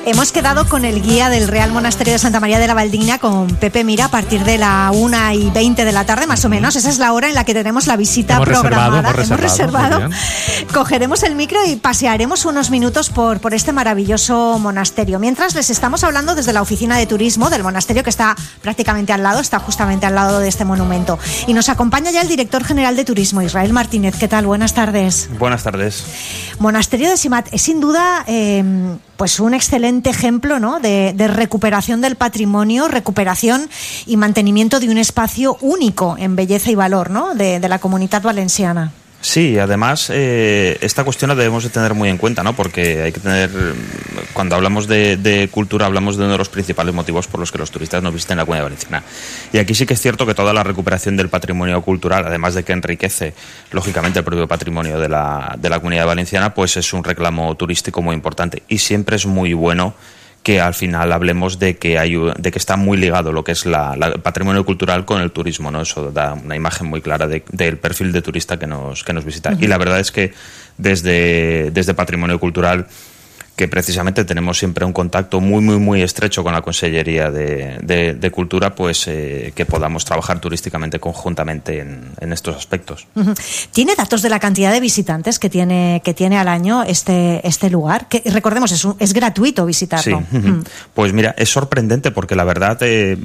Hemos quedado con el guía del Real Monasterio de Santa María de la Valdina, con Pepe Mira, a partir de la 1:20 de la tarde, más o menos. Esa es la hora en la que tenemos la visita programada. Hemos reservado. Cogeremos el micro y pasearemos unos minutos por este maravilloso monasterio. Mientras les estamos hablando desde la oficina de turismo del monasterio, que está prácticamente al lado, está justamente al lado de este monumento. Y nos acompaña ya el director general de turismo, Israel Martínez. ¿Qué tal? Buenas tardes. Buenas tardes. Monasterio de Simat es sin duda pues un excelente ejemplo, ¿no?, de recuperación del patrimonio, recuperación y mantenimiento de un espacio único en belleza y valor, ¿no?, de la Comunitat Valenciana. Sí, además esta cuestión la debemos de tener muy en cuenta, ¿no? Porque hay que tener, cuando hablamos de cultura, hablamos de uno de los principales motivos por los que los turistas nos visiten la Comunidad Valenciana. Y aquí sí que es cierto que toda la recuperación del patrimonio cultural, además de que enriquece lógicamente el propio patrimonio de la Comunidad Valenciana, pues es un reclamo turístico muy importante. Y siempre es muy bueno que al final hablemos de que está muy ligado lo que es el patrimonio cultural con el turismo, ¿no? Eso da una imagen muy clara del perfil de turista que nos visita. Uh-huh. Y la verdad es que desde patrimonio cultural, que precisamente tenemos siempre un contacto muy, muy, muy estrecho con la Consellería de Cultura, pues que podamos trabajar turísticamente conjuntamente en estos aspectos. Uh-huh. ¿Tiene datos de la cantidad de visitantes que tiene al año este lugar? Que recordemos, es gratuito visitarlo. Sí. Uh-huh. Pues mira, es sorprendente porque la verdad,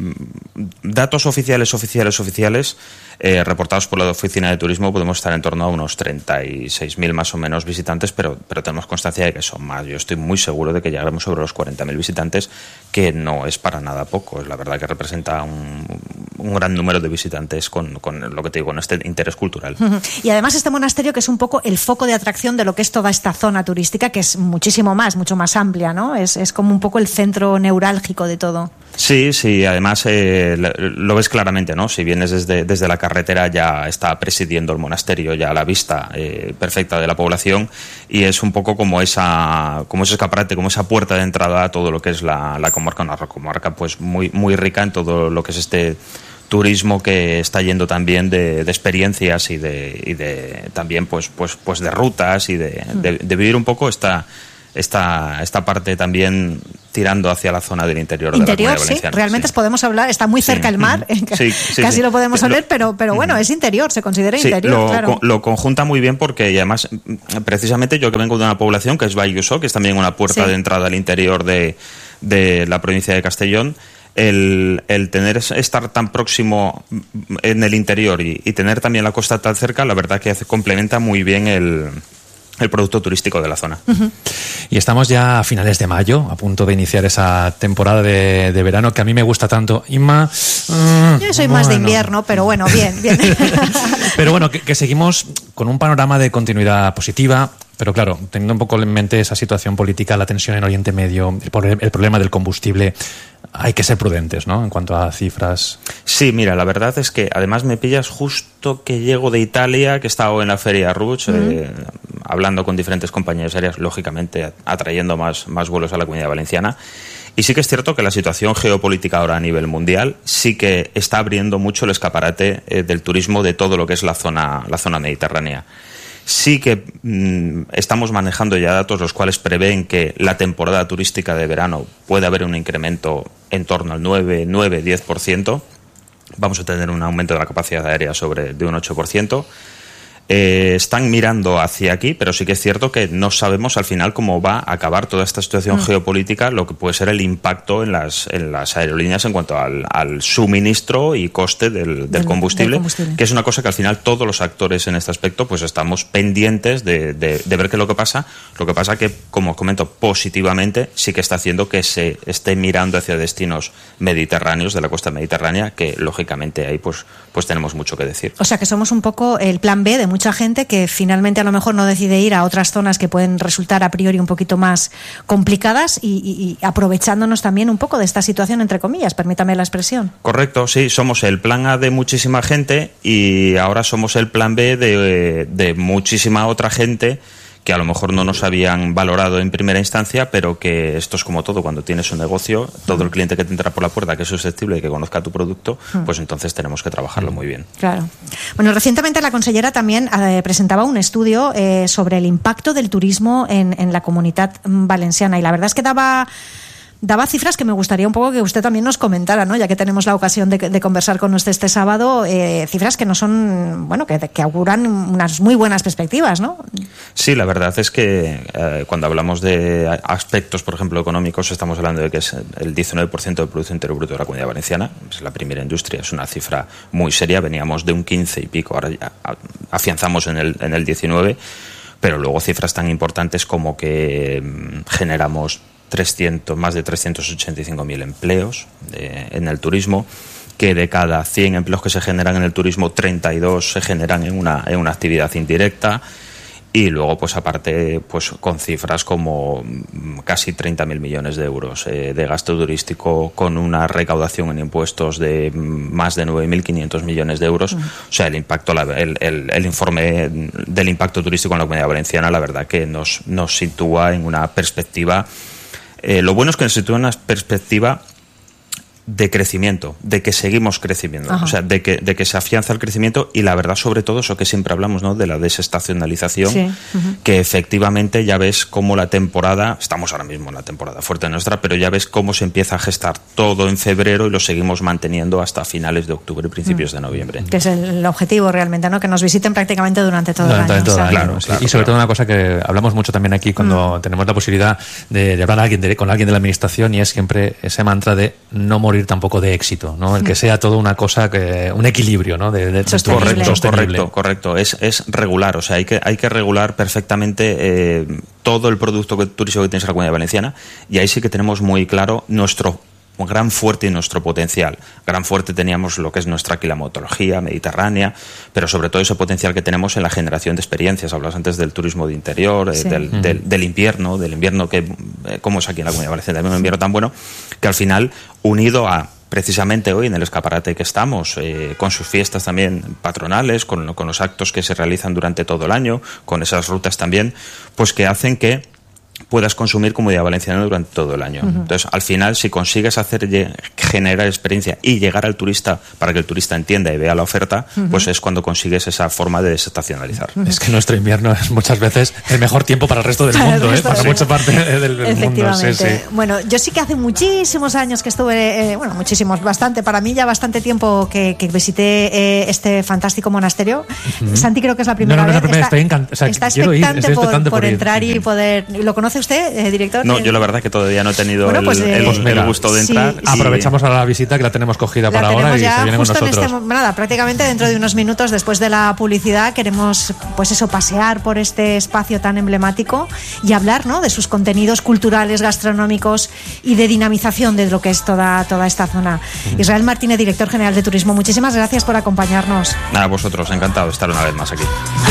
datos oficiales, reportados por la Oficina de Turismo, podemos estar en torno a unos 36.000 más o menos visitantes, pero tenemos constancia de que son más. Yo estoy muy seguro de que llegaremos sobre los 40.000 visitantes, que no es para nada poco. Es la verdad que representa un gran número de visitantes con lo que te digo, con este interés cultural. Uh-huh. Y además este monasterio, que es un poco el foco de atracción de lo que es toda esta zona turística, que es mucho más amplia, ¿no? Es como un poco el centro neurálgico de todo. Sí, además lo ves claramente, ¿no? Si vienes desde la carretera, ya está presidiendo el monasterio, ya a la vista perfecta de la población, y es un poco como ese escaparate, como esa puerta de entrada a todo lo que es la comarca, una comarca pues muy, muy rica en todo lo que es este turismo que está yendo también de experiencias y de también pues de rutas y de vivir un poco esta parte también tirando hacia la zona del interior de la Comunidad Valenciana. Sí, realmente podemos hablar, está muy cerca el mar, casi lo podemos oler, pero bueno, es interior, se considera interior, claro. Lo conjunta muy bien porque, y además, precisamente yo que vengo de una población que es Valluso, que es también una puerta de entrada al interior de la provincia de Castellón, el estar tan próximo en el interior y tener también la costa tan cerca, la verdad que complementa muy bien el producto turístico de la zona. Uh-huh. Y estamos ya a finales de mayo, a punto de iniciar esa temporada de verano que a mí me gusta tanto. Inma, yo soy más de invierno, pero bueno, bien. Pero bueno, que seguimos con un panorama de continuidad positiva, pero claro, teniendo un poco en mente esa situación política, la tensión en Oriente Medio, el problema del combustible, hay que ser prudentes, ¿no?, en cuanto a cifras. Sí, mira, la verdad es que además me pillas justo que llego de Italia, que he estado en la Feria Rouch, hablando con diferentes compañías aéreas, lógicamente atrayendo más vuelos a la Comunidad Valenciana. Y sí que es cierto que la situación geopolítica ahora a nivel mundial sí que está abriendo mucho el escaparate del turismo de todo lo que es la zona mediterránea. Sí que estamos manejando ya datos los cuales prevén que la temporada turística de verano puede haber un incremento en torno al 9-10%. Vamos a tener un aumento de la capacidad aérea de un 8%. Están mirando hacia aquí, pero sí que es cierto que no sabemos al final cómo va a acabar toda esta situación geopolítica, lo que puede ser el impacto en las aerolíneas en cuanto al suministro y coste del combustible, que es una cosa que al final todos los actores en este aspecto pues estamos pendientes de ver qué es lo que pasa. Lo que pasa que, como comento, positivamente sí que está haciendo que se esté mirando hacia destinos mediterráneos, de la costa mediterránea, que lógicamente ahí pues tenemos mucho que decir. O sea que somos un poco el plan B de mucha gente que finalmente a lo mejor no decide ir a otras zonas que pueden resultar a priori un poquito más complicadas y aprovechándonos también un poco de esta situación, entre comillas, permítame la expresión. Correcto, sí, somos el plan A de muchísima gente y ahora somos el plan B de muchísima otra gente que a lo mejor no nos habían valorado en primera instancia, pero que esto es como todo, cuando tienes un negocio, todo el cliente que te entra por la puerta, que es susceptible y que conozca tu producto, pues entonces tenemos que trabajarlo muy bien. Claro. Bueno, recientemente la consellera también presentaba un estudio sobre el impacto del turismo en la Comunitat Valenciana, y la verdad es que daba daba cifras que me gustaría un poco que usted también nos comentara, ¿no? Ya que tenemos la ocasión de conversar con usted este sábado, cifras que no son, bueno, que auguran unas muy buenas perspectivas, ¿no? Sí, la verdad es que cuando hablamos de aspectos, por ejemplo, económicos, estamos hablando de que es el 19% del Producto Interior Bruto de la Comunidad Valenciana, es la primera industria, es una cifra muy seria, veníamos de un 15 y pico, ahora ya afianzamos en el 19, pero luego cifras tan importantes como que generamos más de 385.000 empleos en el turismo, que de cada 100 empleos que se generan en el turismo, 32 se generan en una actividad indirecta, y luego pues aparte pues con cifras como casi 30.000 millones de euros de gasto turístico, con una recaudación en impuestos de más de 9.500 millones de euros. O sea, el impacto, el informe del impacto turístico en la Comunidad Valenciana, la verdad que nos sitúa en una perspectiva. Lo bueno es que nos sitúa en una perspectiva de crecimiento, de que seguimos creciendo, o sea, de que se afianza el crecimiento, y la verdad, sobre todo, eso que siempre hablamos, ¿no?, de la desestacionalización, sí. Que efectivamente ya ves cómo la temporada, estamos ahora mismo en la temporada fuerte nuestra, pero ya ves cómo se empieza a gestar todo en febrero y lo seguimos manteniendo hasta finales de octubre y principios de noviembre. Que es el objetivo realmente, ¿no?, que nos visiten prácticamente durante todo el año. Claro, y sobre todo una cosa que hablamos mucho también aquí cuando tenemos la posibilidad de hablar con alguien de la administración, y es siempre ese mantra de no morir tampoco de éxito, ¿no? El que sea todo una cosa, un equilibrio, ¿no? Sostenible. Correcto. Es regular, o sea, hay que regular perfectamente todo el producto turístico que tiene la Comunidad Valenciana, y ahí sí que tenemos muy claro nuestro gran fuerte y nuestro potencial. Gran fuerte teníamos lo que es nuestra climatología mediterránea, pero sobre todo ese potencial que tenemos en la generación de experiencias. Hablas antes del turismo de interior, sí. del invierno, que como es aquí en la Comunidad Valenciana, también un invierno tan bueno, que al final, unido a precisamente hoy en el escaparate que estamos, con sus fiestas también patronales, con los actos que se realizan durante todo el año, con esas rutas también, pues que hacen que puedas consumir Comunidad Valenciana durante todo el año. Entonces, al final, si consigues generar experiencia y llegar al turista para que el turista entienda y vea la oferta, pues es cuando consigues esa forma de desestacionalizar. Es que nuestro invierno es muchas veces el mejor tiempo para el resto del mundo, para mucha parte del mundo. Efectivamente. Sí. Bueno, yo sí que hace muchísimos años que estuve, bastante, para mí ya bastante tiempo que visité este fantástico monasterio. Santi creo que es la primera vez. Está expectante por entrar y poder... ¿Lo conoce usted, director? No, yo la verdad que todavía no he tenido el gusto de entrar. Sí. Aprovechamos ahora la visita, que la tenemos cogida para ahora, y se viene con nosotros. Prácticamente dentro de unos minutos después de la publicidad queremos, pasear por este espacio tan emblemático y hablar, ¿no?, de sus contenidos culturales, gastronómicos y de dinamización de lo que es toda esta zona. Israel Martínez, director general de Turismo, muchísimas gracias por acompañarnos. Nada, vosotros, encantado de estar una vez más aquí.